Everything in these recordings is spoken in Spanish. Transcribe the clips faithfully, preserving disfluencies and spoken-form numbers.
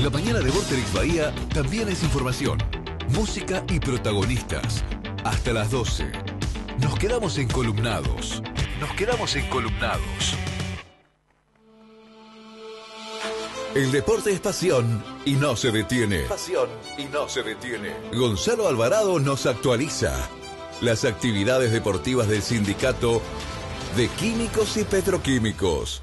La mañana de Vorterix Bahía también es información, música y protagonistas. Hasta las doce. Nos quedamos encolumnados. Nos quedamos encolumnados. El deporte es pasión y no se detiene. Pasión y no se detiene. Gonzalo Alvarado nos actualiza las actividades deportivas del Sindicato de Químicos y Petroquímicos.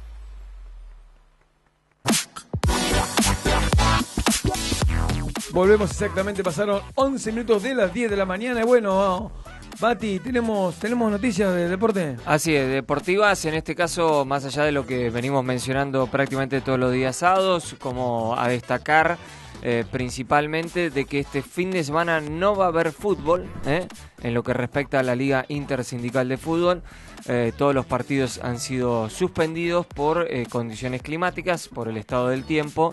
Volvemos exactamente, pasaron once minutos de las diez de la mañana. Y bueno, Bati, ¿tenemos, ¿tenemos noticias de deporte? Así es, deportivas, en este caso, más allá de lo que venimos mencionando prácticamente todos los días sábados, como a destacar eh, principalmente de que este fin de semana no va a haber fútbol, ¿eh? En lo que respecta a la Liga Intersindical de Fútbol. Eh, todos los partidos han sido suspendidos por eh, condiciones climáticas, por el estado del tiempo.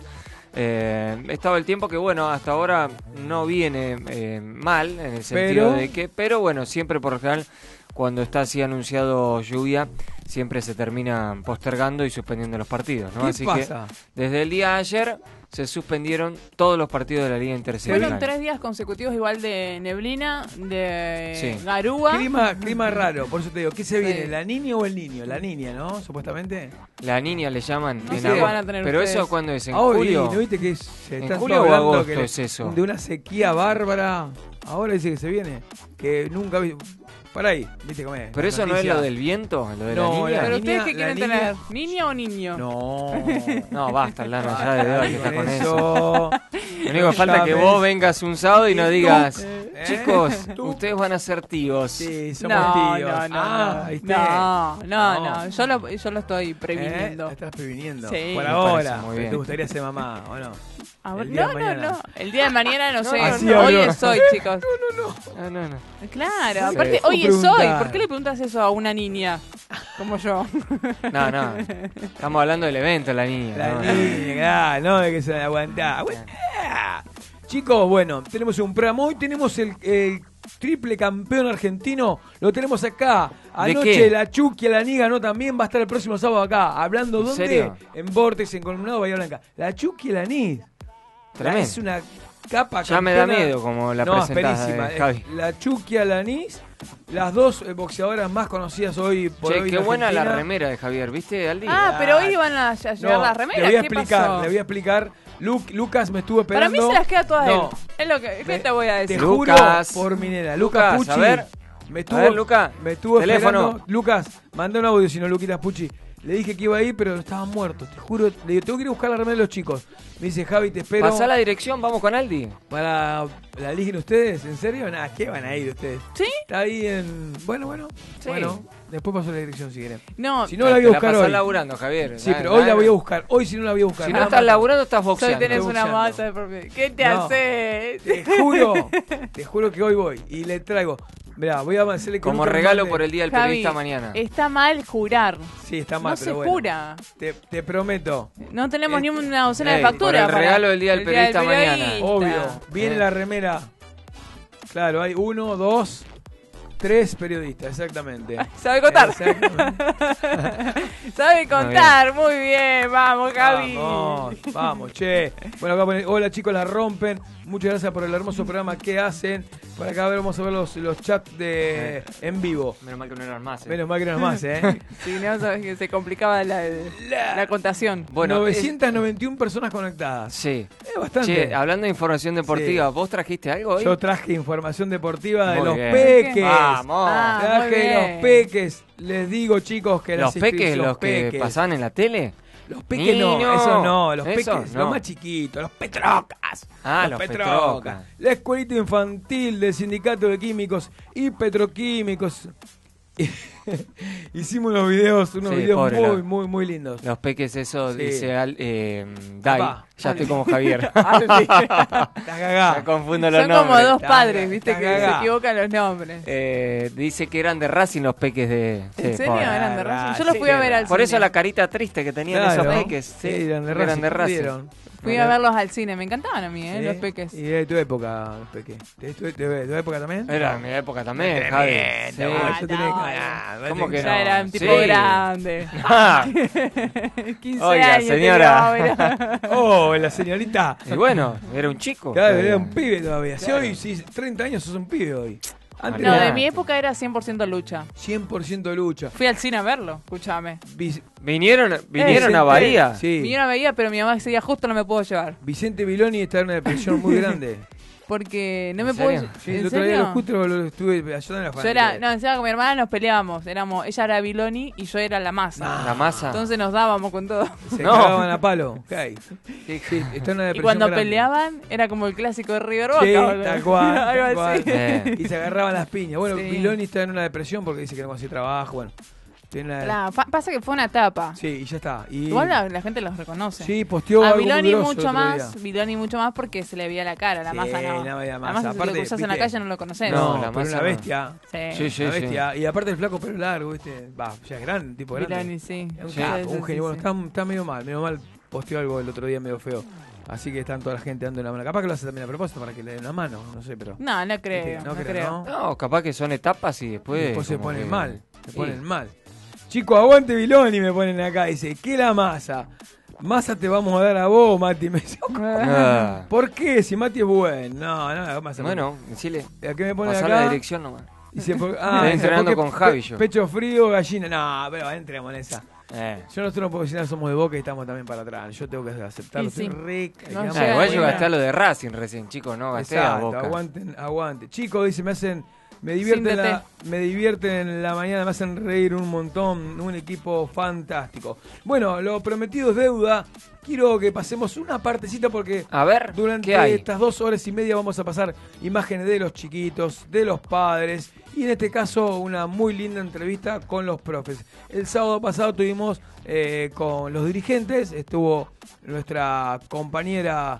Eh, estado del tiempo que, bueno, hasta ahora no viene eh, mal, en el sentido pero... de que, pero bueno, siempre por lo general, cuando está así anunciado lluvia, siempre se termina postergando y suspendiendo los partidos, ¿no? ¿Qué Así pasa? que desde el día de ayer se suspendieron todos los partidos de la Liga Intersindical. Fueron tres días consecutivos igual de neblina, de Sí. garúa. Clima, clima raro, por eso te digo, ¿qué se viene? Sí. ¿La niña o el niño? La niña, ¿no? Supuestamente. La niña le llaman. No en sé agua. qué van a tener Pero ustedes. eso, ¿cuándo es? ¿En Ahora, julio? ¿no viste que se ¿En está julio o hablando agosto que le- es eso? de una sequía bárbara? Ahora dice que se viene, que nunca vi. Para ahí, ¿viste cómo es? Pero La eso no es noticia. lo del viento, lo de No, la niña. la ¿Pero niña- ustedes qué la quieren niña- tener? ¿Niña o niño? No. No, basta, Lana, ya de edad que está con eso. eso. Lo único que falta es que Ya vos ves. vengas un sábado y nos tú? digas, ¿Eh? chicos, ¿Tú? ustedes van a ser tíos. Sí, somos No, tíos. no, no, Ah, no, ¿viste? no, no, No. no, yo lo, yo lo estoy ¿Eh? previniendo. La estás previniendo. Sí. Por Me ahora. parece muy bien. ¿Te gustaría ser mamá o no? A ver, el día no, de no, mañana. no, el día de mañana no sé, Así no, hoy habló. es hoy, chicos. Ah, no, no. Claro, Sí. aparte, ¿Cómo hoy es hoy, preguntar? ¿por qué le preguntas eso a una niña como yo? No, no. Estamos hablando del evento, la niña. La no, no. niña, ah, no, de que se la aguanta. Aguantá. Chicos, bueno, tenemos un programa. Hoy tenemos el, el triple campeón argentino. Lo tenemos acá. ¿De Anoche qué? la Chucky, la Niga, ¿no? También va a estar el próximo sábado acá. Hablando, ¿En ¿dónde? serio? En Vortex, en Columnado, Bahía Blanca. La Chucky, la Niga. Tremendo. Es una capa Ya me da campeona. miedo como la No, presentás, asperísima. eh, Javi. La Chucky Alanis, las dos eh, boxeadoras más conocidas hoy por Che, hoy qué en buena la Argentina. remera de Javier, ¿viste, Aldi? Ah, pero hoy iban a, a llevar No, las remeras, le voy a ¿qué explicar, pasó? le voy a explicar. Lu- Lucas me estuvo Para esperando. mí se las queda todas No, él. Es lo que, ¿qué me- te voy a decir? Te juro Lucas. por mi nena. Lucas, Lucas Pucci. a ver. Me estuvo, A ver, Luca, me estuvo teléfono. esperando. Lucas, mandé un audio, si no, Luquitas Pucci. Le dije que iba a ir, pero estaba muerto. Te juro, le digo, tengo que ir a buscar la remera de los chicos. Me dice, Javi, te espero. Pasá la dirección, vamos con Aldi. Para la eligen ustedes, ¿en serio? Nada, ¿qué van a ir ustedes? ¿Sí? Está ahí en. Bueno, bueno. Sí. Bueno, después paso la dirección si quieren. No, Si no, la voy a buscar pasás hoy. laburando, Javier. Sí, Dale, pero hoy la dale. voy a buscar. Hoy si no la voy a buscar. Si no Nada estás más. laburando, estás hoy boxeando. tenés Estoy una boxeando. masa de propiedad. ¿Qué te No. haces? Te juro, te juro que hoy voy y le traigo. Mirá, voy a hacerle con Como un regalo mande- por el Día del Javi, Periodista mañana. está mal jurar. Sí, está mal, No pero se bueno. jura. Te, te prometo. No tenemos Este- ni una docena Ey, de facturas. por el para regalo del Día del el Periodista mañana. Obvio. Viene Eh. la remera. Claro, hay uno, dos, tres periodistas, exactamente. Sabe contar. Exactamente. Sabe contar. Muy bien. Vamos, Javi. Vamos, vamos, che. Bueno, acá pone, hola chicos, la rompen. Muchas gracias por el hermoso programa que hacen. Por acá vamos a ver los, los chats de en vivo. Menos mal que no eran más. eh. Menos mal que no es más, ¿eh? Sí, no, sabes que se complicaba la, la contación. Bueno, novecientas noventa y una personas conectadas. Sí. Es bastante. Che, hablando de información deportiva, ¿vos trajiste algo hoy? Yo traje información deportiva de Muy los bien. peques. Vamos. Ah, muy traje bien. los peques. Les digo, chicos, que ¿Los las peques, inscri- los que peques. pasaban en la tele? Los peques no, Niño. esos no, los Esos peques, no. los más chiquitos, los petrocas. Ah, los petrocas. La escuelita infantil del Sindicato de Químicos y Petroquímicos. Hicimos unos videos, unos Sí, videos pobre, muy, la- muy, muy lindos. Los peques, eso Sí. dice Al, eh, Dai. Papá, ya Aldi. estoy como Javier. Estás cagá. Ya confundo los Son como nombres. dos Está padres, cagá, viste, está que se cagá. equivocan los nombres. Eh, dice que eran de Racing los peques de... ¿En sí, serio? pobre. ¿Eran de Racing? Yo Sí, los fui a ver al Por cine. eso la carita triste que tenían Claro. esos peques. Sí, Sí, eran de eran Racing. de Racing. ¿Vieron? Fui a verlos al cine. Me encantaban a mí, ¿eh? Sí. Los peques. Y de tu época, los peques. ¿De tu, de tu época también? Era en mi época también, Javi. Sí. Tremendo, vos, yo tenía- no. ah, ¿Cómo que Ya no? era un tipo Sí. grande. Ah, quince Oiga, años señora. tenía, mirá. Oh, la señorita. y bueno, era un chico. Claro, todavía. era un pibe todavía. Si Claro. hoy, si treinta años sos un pibe hoy. Antes No, era de mi época era cien por ciento lucha. cien por ciento lucha. Fui al cine a verlo, escúchame. Vic- Vinieron, vinieron Vicente- a Bahía. Sí. Mi una veía, pero mi mamá ese día justo no me pudo llevar. Vicente Viloni está en una depresión muy grande. Porque no me ¿En puedo serio? Sí, ¿En el otro día serio? lo justo lo estuve ayudando a la Yo familia. era, no, encima con mi hermana nos peleábamos. Éramos, ella era Viloni y yo era la masa. La masa. Entonces nos dábamos con todo. Se No. cagaban a palo. Okay. Sí. Sí, está en una Y depresión cuando grande. peleaban, era como el clásico de River Boca. Sí, boludo. tal cual, Algo tal cual. así. Eh. Y se agarraban las piñas. Bueno, Sí. Viloni está en una depresión porque dice que no consigue trabajo. Bueno, tiene una... Claro, pa- pasa que fue una etapa. Sí, y ya está. Y... Igual la, la gente los reconoce. Sí, posteó A algo muy Viloni grosso el mucho otro más, día. Viloni mucho más porque se le veía la cara, la Sí, masa no. no veía La masa. masa si Aparte, lo cruzas en la viste- calle no lo conoces. No, No, la pero masa una no. bestia. Sí, sí, Una sí. bestia. Y aparte el flaco pelo largo, ¿viste? Va, ya es grande, tipo grande. Viloni, sí. Es un Sí. capo, Sí, sí, un genio. sí, Bueno, sí. está, está medio mal, medio mal. Posteó algo el otro día medio feo. Así que están toda la gente dando una mano. Capaz que lo hace también a propósito para que le den una mano, no sé, pero... No, no creo, Viste, no, no creo, creo. ¿no? No, capaz que son etapas y después. Y después se como ponen que- mal, se Sí. ponen mal. Chico, aguante Viloni, me ponen acá. Dice, ¿qué la masa? Masa te vamos a dar a vos, Mati. Me dice, Ah. ¿por qué? Si Mati es bueno. No, no, masa. Bueno, decile. ¿A qué me pone Pasar acá? la dirección nomás. Dice, por- Estoy ah, dice, entrenando ¿por qué con Javi pe- yo. Pecho frío, gallina. No, pero entremos en esa. Eh. Yo nosotros no puedo decir nada, somos de Boca y estamos también para atrás. Yo tengo que aceptarlo. Y sí. Estoy re- No digamos, Ah, llega igual yo buena. gasté a lo de Racing recién, chicos, no gasté a Exacto, Boca. aguanten, aguante. Chicos, dice, me hacen, me divierten, Sin la, me divierten en la mañana, me hacen reír un montón, un equipo fantástico. Bueno, lo prometido es deuda. Quiero que pasemos una partecita porque A ver, durante ¿qué hay? estas dos horas y media vamos a pasar imágenes de los chiquitos, de los padres y en este caso una muy linda entrevista con los profes. El sábado pasado tuvimos eh, con los dirigentes, estuvo nuestra compañera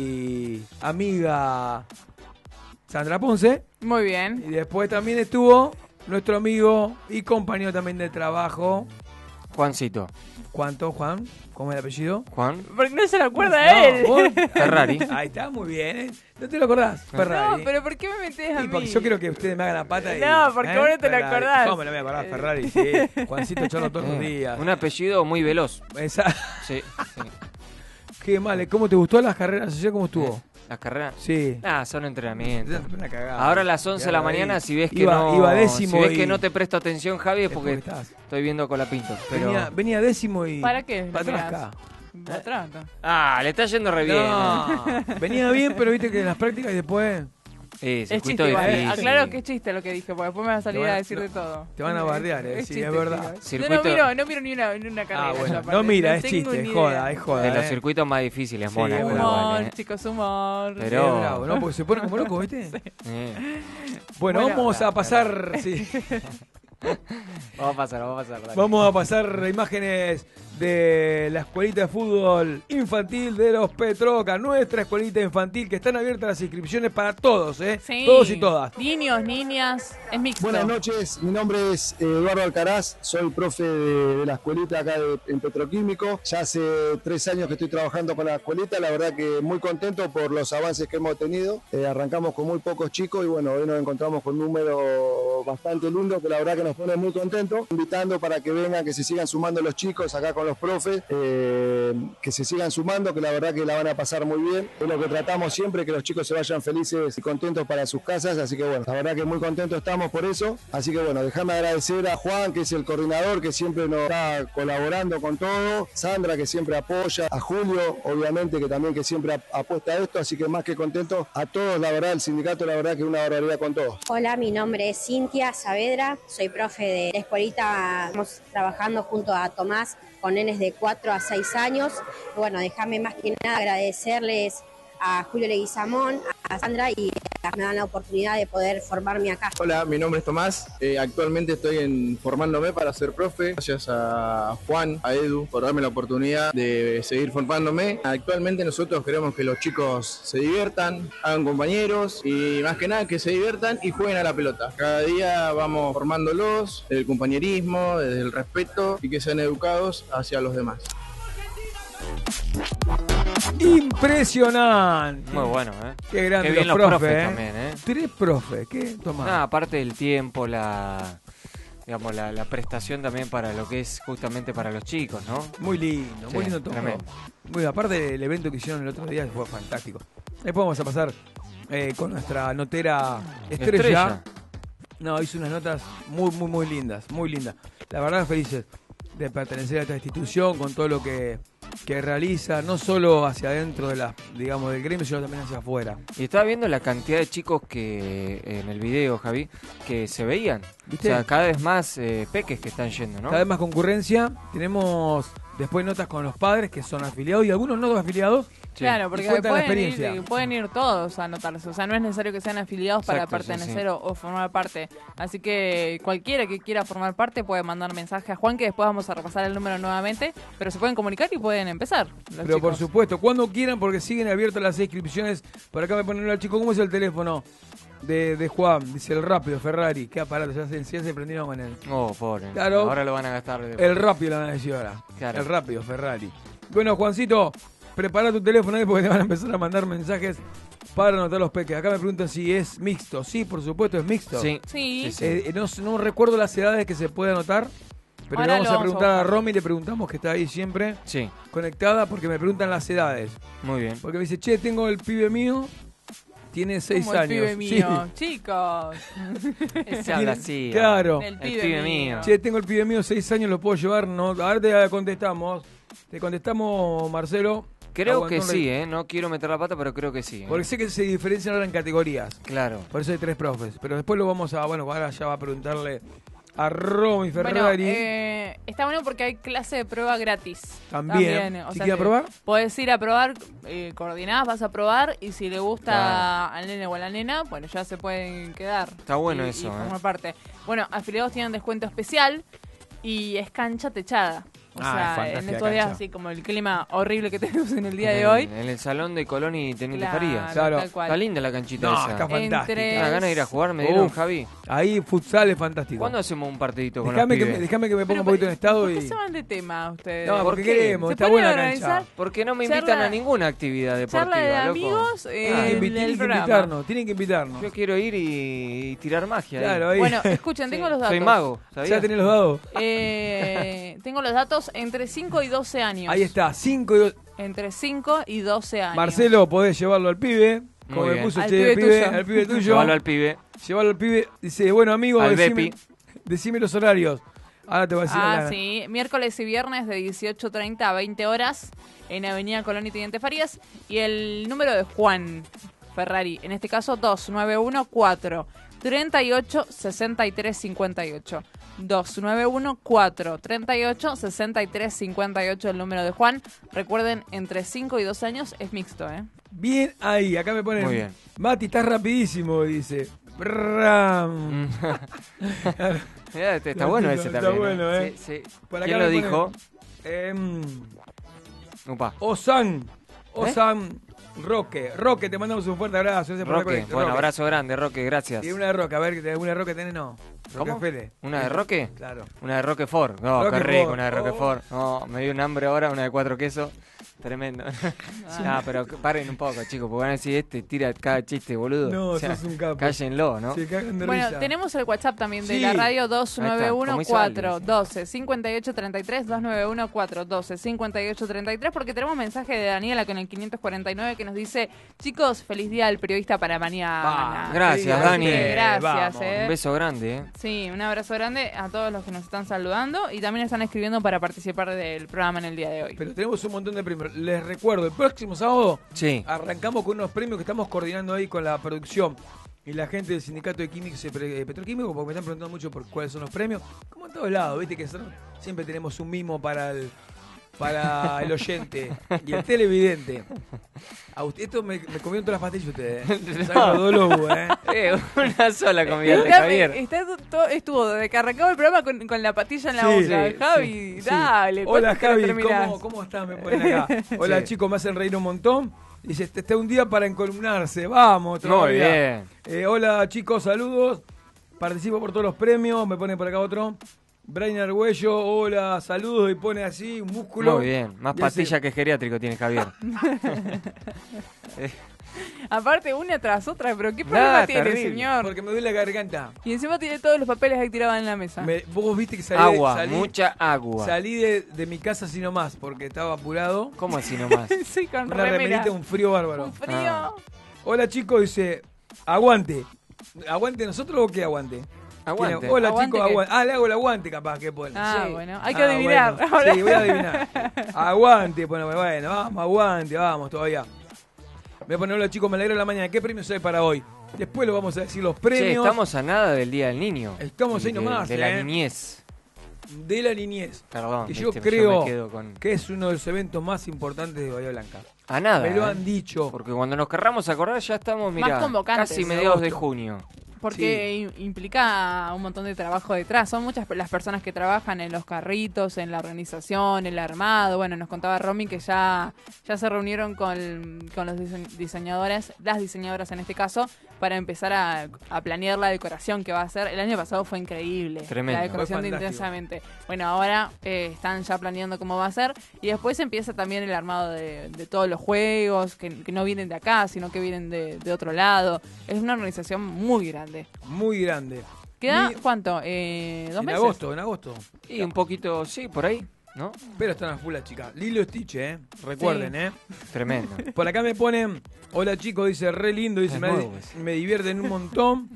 y amiga Sandra Ponce Muy bien. y después también estuvo nuestro amigo y compañero también de trabajo. Juancito. ¿Cuánto, Juan? ¿Cómo es el apellido? Juan Porque no se lo acuerda No, él. ¿vos? Ferrari. Ahí está, muy bien. ¿eh? ¿No te lo acordás? Ferrari. No, pero ¿por qué me metés a Y mí? porque yo quiero que ustedes me hagan la pata y... No, porque vos no te lo Ferrari. acordás. ¿Cómo no me voy a acordar? Eh. Ferrari, sí. Juancito Chorro todos los Eh, días. Un apellido muy veloz. Esa... Sí, sí. Qué mal. ¿eh? ¿Cómo te gustó las carreras ayer? ¿Cómo estuvo? Las carreras. Sí. Ah, son entrenamientos. Una cagada. Ahora a las once de la Quedaba ahí. mañana, si ves que Iba- no iba décimo si ves y- que no te presto atención, Javi, es Es porque porque estás. estoy viendo Colapinto. Pero... Venía, venía décimo y... ¿Para qué? Para lo atrás mirás? acá. Para atrás, acá. Ah, le está yendo re bien. No. Venía bien, pero viste que en las prácticas y después... Sí, Es circuito chiste, igual. difícil. Aclaro que es chiste lo que dije, porque después me va a salir Te van a- a decir no, de todo. te van a bardear, eh, sí, es verdad. chicos. Circuito- No, no miro, no miro ni una, ni una carrera. Ah, yo, bueno. aparte. No mira, es tengo chiste, ni es joda, idea. es joda. De los eh. circuitos más difíciles, Sí, Mónaco. es igual, Humor, eh. chicos, humor. Sí, Pero- es bravo, ¿no? Porque se pone como loco, ¿viste? Eh. Bueno, Bueno, vamos a pasar... sí. Vamos a pasar, vamos a pasar. dale. Vamos a pasar imágenes de la escuelita de fútbol infantil de los Petroca, nuestra escuelita infantil, que están abiertas las inscripciones para todos, ¿eh? Sí. Todos y todas. Niños, niñas, es mixto. Buenas noches, mi nombre es eh, Eduardo Alcaraz, soy profe de, de la escuelita acá de- en Petroquímico. Ya hace tres años que estoy trabajando con la escuelita, la verdad que muy contento por los avances que hemos tenido. Eh, arrancamos con muy pocos chicos y bueno, hoy nos encontramos con un número bastante lindo que la verdad que nos pone muy contentos. Invitando para que vengan, que se sigan sumando los chicos acá con los profes, eh, que se sigan sumando, que la verdad que la van a pasar muy bien. Es lo que tratamos siempre, que los chicos se vayan felices y contentos para sus casas, así que bueno, la verdad que muy contentos estamos por eso. Así que bueno, déjame agradecer a Juan, que es el coordinador, que siempre nos está colaborando con todo, Sandra, que siempre apoya, a Julio, obviamente, que también que siempre ap- apuesta a esto, así que más que contento a todos, la verdad, el sindicato, la verdad que una barbaridad con todos. Hola, mi nombre es Cintia Saavedra, soy profe de la escuelita, estamos trabajando junto a Tomás con nenes de cuatro a seis años. Y bueno, déjame más que nada agradecerles a Julio Leguizamón, a Sandra y a que me dan la oportunidad de poder formarme acá. Hola, mi nombre es Tomás. Eh, actualmente estoy en, formándome para ser profe. Gracias a Juan, a Edu, por darme la oportunidad de seguir formándome. Actualmente nosotros queremos que los chicos se diviertan, hagan compañeros y más que nada que se diviertan y jueguen a la pelota. Cada día vamos formándolos desde el compañerismo, desde el respeto y que sean educados hacia los demás. Impresionante. Muy bueno, ¿eh? Qué grande Qué bien los los profes, profes ¿eh? también, ¿eh? Tres profes, ¿qué? Tomás. Ah, aparte del tiempo, la digamos, la, la prestación también para lo que es justamente para los chicos, ¿no? Muy lindo, Sí, muy lindo todo. tremendo. Muy, aparte del evento que hicieron el otro día fue fantástico. Después vamos a pasar eh, con nuestra notera Estrella. Estrella. No, hizo unas notas muy, muy, muy lindas, muy lindas. La verdad, felices de pertenecer a esta institución con todo lo que, que realiza, no solo hacia adentro de la, digamos, del gremio, sino también hacia afuera. Y estaba viendo la cantidad de chicos que en el video, Javi, que se veían. ¿Viste? O sea, cada vez más eh, peques que están yendo, ¿no? Cada vez más concurrencia. Tenemos después notas con los padres que son afiliados y algunos no afiliados. Sí. Claro, porque Y cuentan la pueden experiencia. ir, pueden ir todos a anotarse. O sea, no es necesario que sean afiliados para Exacto, sí, pertenecer sí. O, o formar parte. Así que cualquiera que quiera formar parte puede mandar mensaje a Juan, que después vamos a repasar el número nuevamente. Pero se pueden comunicar y pueden empezar. Los Pero por chicos. supuesto, cuando quieran, porque siguen abiertas las inscripciones. Por acá me ponen al chico, ¿cómo es el teléfono de, de Juan? Dice el rápido, Ferrari. Qué aparato, ya se, ya se prendieron con él. Oh, pobre. Claro. Ahora lo van a gastar. de- El rápido la van a decir ahora. Claro. El rápido, Ferrari. Bueno, Juancito, prepara tu teléfono ahí porque te van a empezar a mandar mensajes para anotar los peques. Acá me preguntan si es mixto. Sí, por supuesto, es mixto. Sí. Sí. Sí, sí. Eh, no, no recuerdo las edades que se puede anotar, pero Ahora le vamos lo a vamos a preguntar a, buscar. Romy, le preguntamos que está ahí siempre Sí, conectada porque me preguntan las edades. muy bien. Porque me dice, che, tengo el pibe mío, tiene seis Como el años. pibe mío. Sí. Chicos. Se habla así. Claro. El El pibe, pibe mío. mío. Che, tengo el pibe mío, seis años, ¿lo puedo llevar? No, ahora te contestamos. Te contestamos, Marcelo. Creo Aguantó que un sí, re- ¿eh? No quiero meter la pata, pero creo que sí. ¿eh? Porque sé que se diferencian ahora en categorías. Claro. Por eso hay tres profes. Pero después lo vamos a, bueno, ahora ya va a preguntarle a Romy Bueno, Ferrari. eh, está bueno porque hay clase de prueba gratis. También. o Si sea quiere que probar. Podés ir a probar, eh, coordinás, vas a probar y si le gusta Claro. al nene o a la nena, bueno, ya se pueden quedar. Está bueno y- eso, y ¿eh? formar parte. Bueno, afiliados tienen descuento especial y es cancha techada. O Ah, es sea, fantástica en estos días, cancha. así como el clima horrible que tenemos en el día de En- hoy. En el salón de Colón y Teniente Claro, Farías. Claro. tal cual. Está linda la canchita No, esa. está fantástica. Entre- Ah, ganas de ir a jugar, me dieron, Uf. Javi. Ahí futsal es fantástico. ¿Cuándo hacemos un partidito con Déjame los que, pibes? me, déjame que me ponga Pero, un poquito en estado ¿por qué y... se van de tema ustedes? No, ¿Por porque qué? queremos, ¿Se está pueden buena la organizar? cancha. Porque no me Charla- invitan a ninguna actividad deportiva, Charla de loco. amigos eh, Ah, en invi- el tienen que programa. invitarnos, tienen que invitarnos. Yo quiero ir y, y tirar magia. ahí. Claro, ahí. Bueno, escuchen, tengo los datos. Soy mago, ¿sabías? Ya tenés los dados. Eh, tengo los datos entre cinco y doce años. Ahí está, cinco y dos. Entre cinco y doce años. Marcelo, podés llevarlo al pibe. Como Muy me bien. puso Al che, pibe pibe, tuyo. al pibe tuyo. Llévalo al pibe. Llevarlo al pibe. Dice, bueno, amigo, Al decime, Bepi. decime los horarios. Ahora te voy a decir Ah, la- sí. Miércoles y viernes de dieciocho treinta a veinte horas en Avenida Colón y Teniente Farías. Y el número de Juan Ferrari, en este caso dos nueve uno cuatro treinta y ocho sesenta y tres cincuenta y ocho. dos nueve uno cuatro treinta y ocho sesenta y tres cincuenta y ocho el número de Juan. Recuerden, entre cinco y doce años es mixto, ¿eh? Bien ahí, acá me ponen. Muy bien. Mati, estás rapidísimo, dice. Bram. Mm. Mirá, este está Lo bueno entiendo, ese está también. bueno, ¿eh? Sí, sí. Por acá ¿Quién me lo ponen, dijo? em, Upa. Osan. Osan Roque. Roque, te mandamos un fuerte abrazo. Gracias por la Roque. conexión. Bueno, Roque. abrazo grande, Roque, gracias. Y una de Roque, a ver, ¿una de Roque tenés? No. ¿Cómo? Rockefeller. ¿Una de Roque? Claro. Una de Roquefort. No, qué Roquefort. rico, una de Oh. Roquefort. No, me dio un hambre ahora, una de cuatro quesos. Tremendo. No, pero paren un poco, chicos, porque van a decir, este tira cada chiste, boludo. No, O sea, sos un capo. Cállenlo, ¿no? Se cagan de Bueno, risa. tenemos el WhatsApp también de Sí. la radio dos nueve uno cuatro doce cincuenta y ocho treinta y tres, dos nueve uno cuatro doce cincuenta y ocho treinta y tres, porque tenemos mensaje de Daniela con el quinientos cuarenta y nueve que nos dice, chicos, feliz día del periodista para mañana. Va, Gracias, sí, Dani. sí, Gracias, vamos. eh. Un beso grande, ¿eh? Sí, un abrazo grande a todos los que nos están saludando y también están escribiendo para participar del programa en el día de hoy. Pero tenemos un montón de premios. Les recuerdo, el próximo sábado Sí. arrancamos con unos premios que estamos coordinando ahí con la producción y la gente del Sindicato de Químicos y Pre- Petroquímicos, porque me están preguntando mucho por cuáles son los premios. Como en todos lados, viste que son- siempre tenemos un mimo para el para el oyente y el televidente. A usted, esto me, me comieron todas las pastillas ustedes, ¿eh? Saben los dos lobos, ¿eh? Eh, una sola comida, Está- Javier. está to- estuvo desde que arrancaba el programa con, con la patilla en la Sí, boca. sí, Javi, sí. dale. Hola ¿cuándo te lo Javi, terminás? ¿cómo, ¿cómo estás? Me ponen acá. Hola Sí. chicos, me hacen reír un montón. Dice, este está un día para encolumnarse, vamos. Muy todavía. bien. Eh, hola chicos, saludos. Participo por todos los premios. Me ponen por acá otro. Brian Argüello, hola, saludos, y pone así un músculo. Muy bien, más Y pastilla ese- que geriátrico tiene Javier. Eh, Aparte, una tras otra, pero ¿qué Nah, problema tiene, terrible, señor? Porque me duele la garganta. Y encima tiene todos los papeles ahí tirados en la mesa. Me- vos viste que salí, agua, salí, mucha agua. salí de, de mi casa así nomás, porque estaba apurado. ¿Cómo así nomás? Sí, con Una remera. remerita, un frío bárbaro. Un frío. Ah. Hola chicos, dice, aguante. ¿Aguante nosotros o qué aguante? Aguante. Tiene, Hola ¿Aguante chicos, qué? aguante. Ah, le hago el aguante capaz que pone. Ah, Sí. bueno, hay que Ah, adivinar. bueno. Ahora. Sí, voy a adivinar. Aguante, bueno, bueno, vamos, aguante, vamos todavía. Voy a poner, hola chicos, me alegro la mañana. ¿Qué premios hay para hoy? Después lo vamos a decir los Che, premios estamos a nada del Día del Niño. Estamos Y ahí de- nomás, De la eh. niñez. de la niñez. Perdón, Que yo viste, creo me quedo con... que es uno de los eventos más importantes de Bahía Blanca. A nada. Me lo eh. han dicho. Porque cuando nos querramos acordar ya estamos, mirá, convocantes. casi mediados de junio. Porque im- implica un montón de trabajo detrás. Son muchas pe- las personas que trabajan en los carritos, en la organización, el armado. Bueno, nos contaba Romy que ya, ya se reunieron con, con los dise- diseñadores, las diseñadoras en este caso, para empezar a, a planear la decoración que va a ser. El año pasado fue increíble. Tremendo. La decoración Fue de fantástico. Intensamente. Bueno, ahora eh, están ya planeando cómo va a ser. Y después empieza también el armado de, de todos los juegos, que, que no vienen de acá, sino que vienen de, de otro lado. Es una organización muy grande. Muy grande. ¿Queda Mi- cuánto? Eh, ¿Dos en meses? agosto, en agosto. Y un poquito, sí, por ahí, ¿no? Pero están a full las chicas. Lilo Stitch, ¿eh? Recuerden, Sí. ¿eh? Tremendo. Por acá me ponen, hola chicos, dice, re lindo, dice, Es me, nuevo ese. me divierten un montón.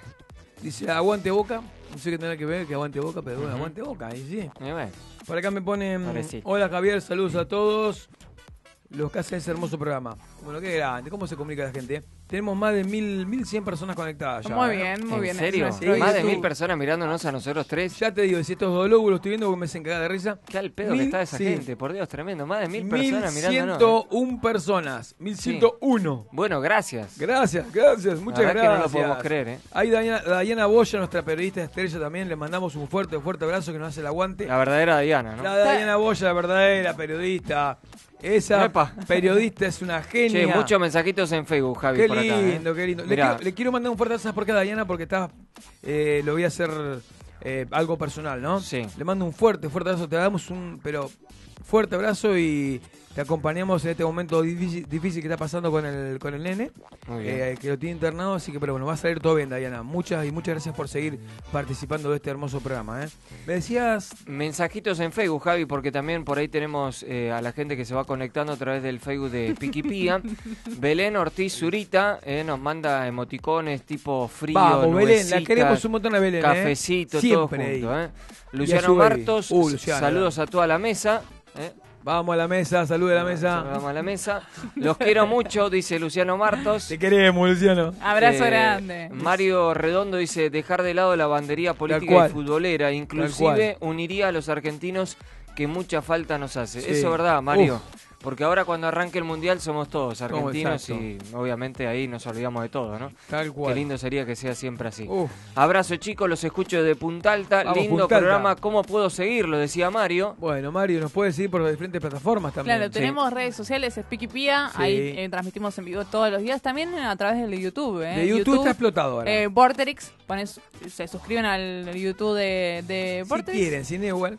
Dice, aguante Boca. No sé qué tendrá que ver que aguante Boca, pero bueno, Ujú. aguante Boca, y sí. Y bueno, Por acá me ponen, Pobrecito. hola Javier, saludos a todos los que hacen ese hermoso programa. Bueno, qué grande, ¿cómo se comunica la gente? Tenemos más de mil, mil cien personas conectadas ya. Muy ¿eh? bien, muy ¿en bien. serio? Es nuestro Sí, Más de YouTube. mil personas mirándonos a nosotros tres. Ya te digo, si estos dos logos los estoy viendo porque me hacen cagar de risa. Qué al pedo Mil- que está esa sí. gente, por Dios, tremendo. Más de mil mil personas mirándonos. ciento uno personas, mil ciento uno. Bueno, gracias. Gracias, gracias, muchas verdad que gracias. no lo podemos creer, ¿eh? Ahí Diana, Diana Boya, nuestra periodista estrella también, le mandamos un fuerte, fuerte abrazo que nos hace el aguante. La verdadera Diana, ¿no? La Diana Boya, la verdadera periodista. Esa Epa. periodista es una genia. Che, muchos mensajitos en Facebook, Javi, Qué por acá, lindo, ¿eh? qué lindo. Le Mirá. quiero, le quiero mandar un fuerte abrazo por acá a Diana porque está, eh, lo voy a hacer eh, algo personal, ¿no? Sí. Le mando un fuerte, fuerte abrazo. Te damos un, pero fuerte abrazo y te acompañamos en este momento difícil, difícil que está pasando con el, con el nene, Muy bien. eh, que lo tiene internado, así que pero bueno, va a salir todo bien, Diana. Muchas y muchas gracias por seguir participando de este hermoso programa, ¿eh? Me decías, Mensajitos en Facebook, Javi, porque también por ahí tenemos eh, a la gente que se va conectando a través del Facebook de Piquipía. Belén Ortiz Zurita eh, nos manda emoticones tipo frío, vamos, Belén, la nubecitas, queremos un montón a Belén, ¿eh? cafecito, Siempre todo ahí. junto. ¿eh? Y a Luciano su baby. Martos, Uh, Luciano, saludos a toda la mesa. ¿eh? Vamos a la mesa, salud de la mesa. Saludamos a la mesa. Los quiero mucho, dice Luciano Martos. Te queremos, Luciano. Abrazo Eh, grande. Mario Redondo dice dejar de lado la bandería política cual. y futbolera, Tal inclusive uniría a los argentinos que mucha falta nos hace. Sí. Eso es verdad, Mario. Uf. Porque ahora cuando arranque el mundial somos todos argentinos exacto. y obviamente ahí nos olvidamos de todo, ¿no? Tal cual. Qué lindo sería que sea siempre así. Uf. Abrazo chicos, los escucho de Punta Alta. Vamos, Lindo Punta Alta. programa, ¿cómo puedo seguirlo? Decía Mario. Bueno, Mario, nos puede seguir por las diferentes plataformas también. Claro, Sí. tenemos redes sociales, es Piquipía, Sí. ahí eh, transmitimos en vivo todos los días, también a través del YouTube. ¿eh? De YouTube, está explotado ahora. Eh, Vorterix, pones, se suscriben al YouTube de, de si Vorterix quieren, si no igual.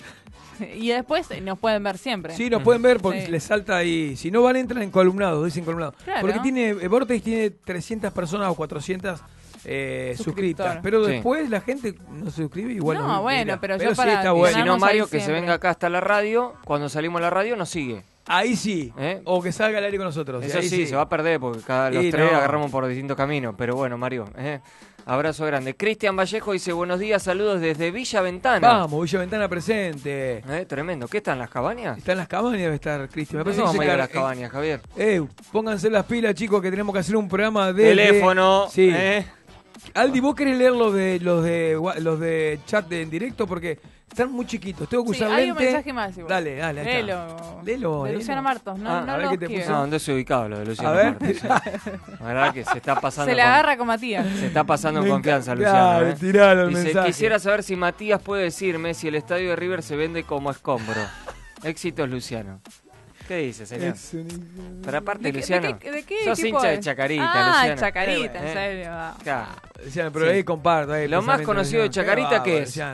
y después eh, nos pueden ver siempre. Sí, nos pueden ver porque Sí. les salta ahí. Si no van, entran en columnados, dicen columnados. Claro. Porque tiene, eh, Vortex tiene trescientas personas o cuatrocientas eh, Suscriptor. suscritas. Pero Sí. después la gente no se suscribe igual. No, nos bueno, mira. pero yo sí, para está que bueno. Si no, ganamos Mario, ahí que se siempre. venga acá hasta la radio. Cuando salimos a la radio nos sigue. Ahí sí. ¿Eh? O que salga al aire con nosotros. Eso ahí sí, se va a perder porque cada los Y tres no. agarramos por distintos caminos. Pero bueno, Mario, ¿eh? Abrazo grande. Cristian Vallejo dice buenos días, saludos desde Villa Ventana. Vamos, Villa Ventana presente. ¿Eh? Tremendo. ¿Qué están las cabañas? Está en las cabañas, debe estar Cristian. Me parece No que vamos se a ir a carga- las cabañas, Javier. Eh, pónganse las pilas, chicos, que tenemos que hacer un programa de Teléfono. Sí. ¿eh? Aldi, ¿vos querés leer los de los de wa- los de chat de- en directo? Porque están muy chiquitos. Tengo que Sí, usar hay un lente. mensaje más igual. Dale, dale, ahí está. Léelo. Léelo, De léelo. Luciano Martos, no, Ah, no a ver lo qué te escribe. puso. No, ¿dónde se ubicado lo de Luciano A ver. Martos, eh? La verdad que se está pasando Se le con- agarra con Matías. se está pasando en Me confianza, enca- Luciano. Claro, ¿eh? tiralo el Dice, mensaje. quisiera saber si Matías puede decirme si el estadio de River se vende como escombro. Éxitos, Luciano. ¿Qué dice, señor? Es un- Pero aparte, ¿De qué- Luciano, de qué- de qué sos equipo hincha de es? Chacarita, Ah, Luciano. Chacarita, Eh, en serio. ah. Claro. Luciano, pero Sí. ahí comparto. ahí Lo más pensamiento, conocido de Luciano. Chacarita, Qué ¿qué bárbaro, es? Luciano.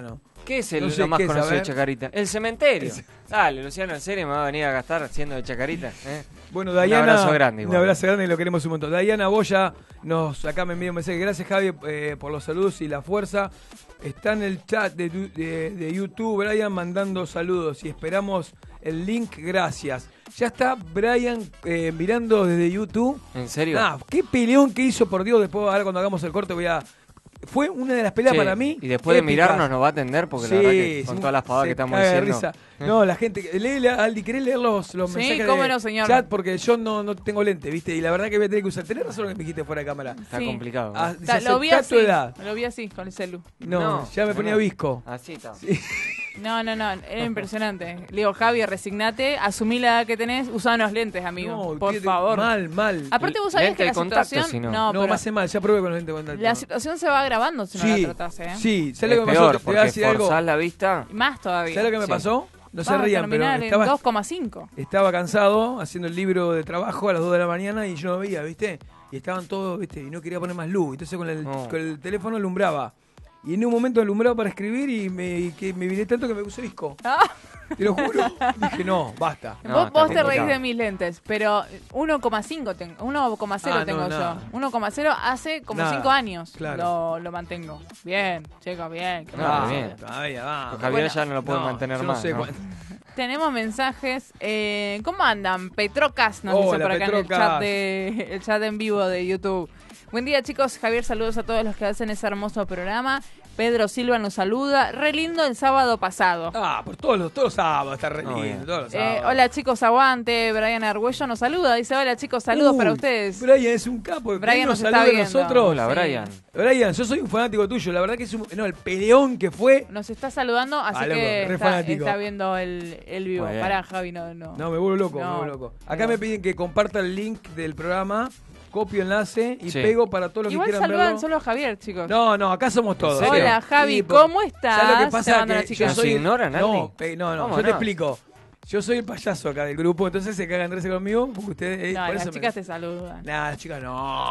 ¿Qué es el No sé lo más qué es, conocido a de ver. Chacarita? El cementerio. Dale, Luciano, ¿en serio me va a venir a gastar siendo de Chacarita? ¿Eh? Bueno, Un Dayana, abrazo grande, igual. un abrazo grande y lo queremos un montón. Dayana Boya nos acá me envía un mensaje. Gracias, Javi, eh, por los saludos y la fuerza. Está en el chat de, de, de YouTube, Brian, mandando saludos y esperamos el link. Gracias. Ya está Brian eh, mirando desde YouTube. ¿En serio? Ah, qué peleón que hizo, por Dios. Después, ahora cuando hagamos el corte, voy a. Fue una de las peleas Che, para mí. Y después de épicas. mirarnos nos va a atender porque Sí, la verdad que con sí, todas las pavadas se que estamos caga de diciendo. risa. ¿Eh? No, la gente. Léele, Aldi, ¿querés leer los, los Sí, mensajes cómo de no, señor. chat? Porque yo no, no tengo lente, ¿viste? Y la verdad que voy a tener que usar. Tenés razón lo que me dijiste fuera de cámara. Está Sí. complicado. ¿no? Ah, Ta- dice, lo vi aceptá tu así, edad. lo vi así con el celu. No, No, ya me no, ponía no. visco. Así está. Sí. No, no, no, era impresionante. Le digo, Javi, resignate, asumí la edad que tenés, usá unos lentes, amigo, No, por qué- favor. Mal, mal. Aparte vos sabés Lente que de la contacto, situación... si no. No, no, pero me hace mal, ya probé con los lentes de contacto. la situación se va agravando si no Sí, la tratás, ¿eh? sí. ¿Sabes Es lo que me pasó? peor, Te voy a porque decir algo. forzás la vista. Más todavía. ¿Sabes lo que me Sí. pasó? No se Vas a rían, pero terminar en estaba, dos coma cinco. estaba cansado haciendo el libro de trabajo a las dos de la mañana y yo no veía, ¿viste? Y estaban todos, ¿viste? Y no quería poner más luz. Entonces con el, No. con el teléfono alumbraba. Y en un momento alumbraba para escribir y me, y que me viré tanto que me puse visco. Ah, Te lo juro. Dije, no, basta. No, vos está vos te reís complicado. de mis lentes, pero uno coma cinco tengo, uno coma cero Ah, no, tengo nada. yo. uno coma cero hace como Nada, cinco años claro. lo, lo mantengo. Bien, chicos, bien. No, Ah, bien. todavía va. Javier Bueno, ya no lo puede No, mantener yo no más. sé ¿no? cuánto. Tenemos mensajes. Eh, ¿Cómo andan? Petrocas nos dice Hola, por acá en el Petrocas. chat, de, el chat en vivo de YouTube. Buen día, chicos. Javier, saludos a todos los que hacen ese hermoso programa. Pedro Silva nos saluda. Re lindo el sábado pasado. Ah, por todos los, todos los sábados está re No, lindo, bien. todos los Eh, sábados. hola, chicos, aguante. Brian Argüello nos saluda. Dice, hola, chicos, saludos Uy, para ustedes. Brian es un capo. Brian nos nos está saluda a viendo. nosotros. Hola, Sí. Brian. Brian, yo soy un fanático tuyo. La verdad que es un. No, el peleón que fue. Nos está saludando, así Ah, loco, que re está, fanático. está viendo el, el vivo. Muy bien. Pará, Javi, no, no. No, me vuelvo loco, No, me vuelvo loco. Acá no. me piden que comparta el link del programa, copio enlace y Sí. pego para todos los Igual que quieran saludan verlo. solo a Javier, chicos. No, no, acá somos todos. ¿En serio? Hola, Javi, Sí, por- ¿cómo estás? ¿Sabes lo que Se pasa? manda la Que chica. yo ¿Nos soy ignoran, Aldi? No, pe- no, no, ¿Cómo yo te no? explico. Yo soy el payaso acá del grupo, entonces se cagan de risa conmigo porque ustedes. eh, No, por las eso me- chicas te saludan. Nah, las chicas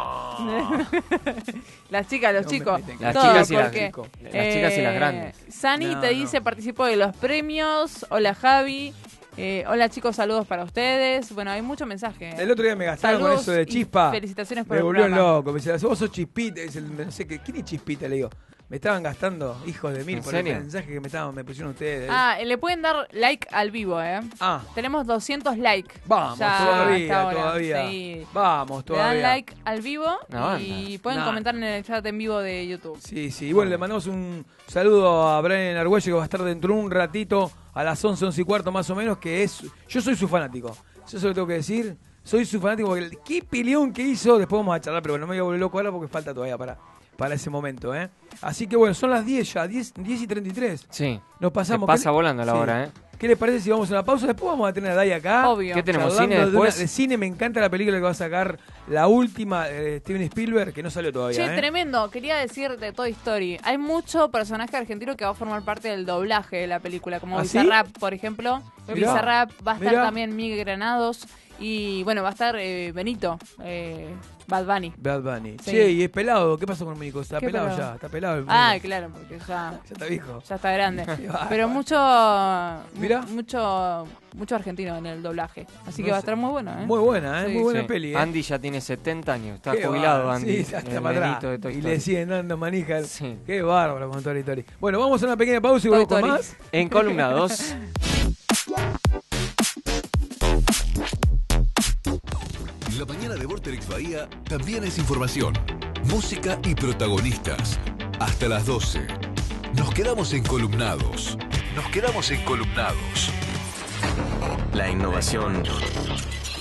no. Las chicas, los No me chicos. meten Las Todo, chicas y las- porque, las chicas y las grandes. Sani No, te no. dice, participó de los premios. Hola, Javi. Eh, hola, chicos, saludos para ustedes. Bueno, hay mucho mensaje. El otro día me gastaron con Saludos eso de y chispa. felicitaciones por Me el volvió programa. loco. Me decía, vos sos chispita. Dice, no sé qué. ¿Quién es chispita? Le digo. Me estaban gastando, hijos de mil, ¿En por serio? el mensaje que me estaban, me pusieron ustedes. Ah, le pueden dar like al vivo, ¿eh? Ah, Tenemos doscientos likes. vamos ya a todavía, esta hora. todavía. Sí. Vamos Le todavía. dan like al vivo Una y banda. pueden Nah. comentar en el chat en vivo de YouTube. Sí, sí. Y bueno, le mandamos un saludo a Brian Argüello que va a estar dentro de un ratito a las once, once y cuarto más o menos, que es... Yo soy su fanático. Eso es lo que tengo que decir. Soy su fanático porque el- qué peleón que hizo. Después vamos a charlar, pero bueno, no me voy a volver loco ahora porque falta todavía para, para ese momento, ¿eh? Así que bueno, son las diez ya, diez, diez y treinta y tres. Sí. Nos Se pasamos. pasa ¿Qué le- volando la Sí. hora, ¿eh? ¿Qué les parece si vamos a una pausa? Después vamos a tener a Dai acá. Obvio. ¿Qué tenemos? charlando ¿Cine de, una- después? de cine. Me encanta la película que va a sacar, la última de Steven Spielberg, que no salió todavía. Che, ¿eh? tremendo. Quería decir de Toy Story. Hay mucho personaje argentino que va a formar parte del doblaje de la película, como ¿Ah, sí? Bizarrap, por ejemplo. Mirá, Bizarrap va a estar mirá. también Miguel Granados. Y bueno, va a estar eh, Benito, eh, Bad Bunny. Bad Bunny. Sí. Che, y es pelado. ¿Qué pasó con México? Está ¿Qué pelado, pelado? ya. Está pelado el Ah, México. claro, porque ya, Ya está viejo. ya está grande. Qué bárbaro. Pero mucho, Mirá. mu- mucho, mucho argentino en el doblaje. Así No que va a sé. estar muy bueno, ¿eh? Muy buena, ¿eh? Sí. Muy buena Sí. peli, ¿eh? Andy ya tiene setenta años. Está Qué jubilado, bárbaro. Andy. Sí, ya está el para Benito atrás. de Toy Y Story. le siguen dando manija. Sí. Qué bárbaro con Toy Story. Bueno, vamos a una pequeña pausa y Toy volvemos con Story. más. En columna dos. La mañana de Vorterix Bahía también es información, música y protagonistas. Hasta las doce. Nos quedamos encolumnados. Nos quedamos encolumnados. La innovación